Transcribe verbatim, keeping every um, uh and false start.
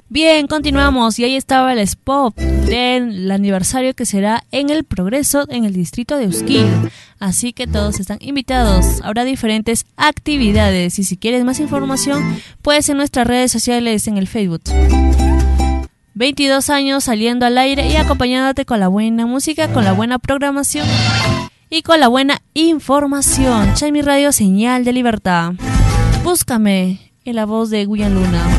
Bien, continuamos y ahí estaba el spot del aniversario que será en el Progreso, en el distrito de Usquil. Así que todos están invitados. Habrá diferentes actividades y si quieres más información, puedes en nuestras redes sociales, en el Facebook. veintidós años saliendo al aire y acompañándote con la buena música, con la buena programación y con la buena información. Chaymi Radio, señal de libertad. Búscame en la voz de Guyan Luna.